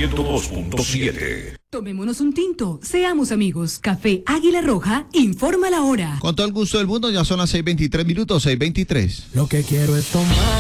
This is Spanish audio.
102.7. Tomémonos un tinto, seamos amigos. Café Águila Roja, informa la hora. Con todo el gusto del mundo, ya son las 6:23 minutos, 6:23. Lo que quiero es tomar